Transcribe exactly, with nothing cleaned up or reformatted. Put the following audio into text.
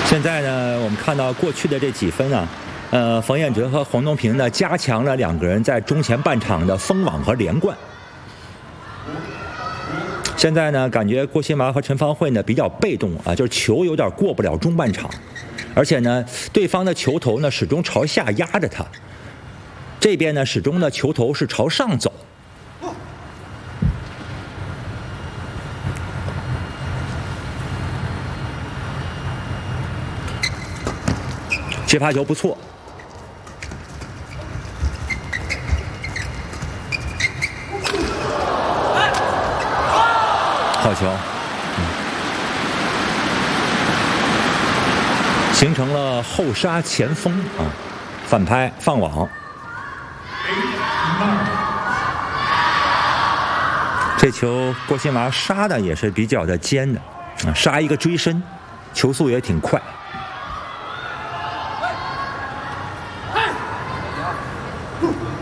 现在呢，我们看到过去的这几分啊，呃，冯彦哲和黄东萍呢，加强了两个人在中前半场的封网和连贯。现在呢，感觉郭新麻和陈芳慧呢比较被动啊，就是球有点过不了中半场，而且呢，对方的球头呢始终朝下压着他，这边呢始终呢球头是朝上走。接发球不错，好球，嗯、形成了后杀前锋啊，反拍放网。这球郭新麻杀的也是比较的尖的啊，杀一个追身，球速也挺快。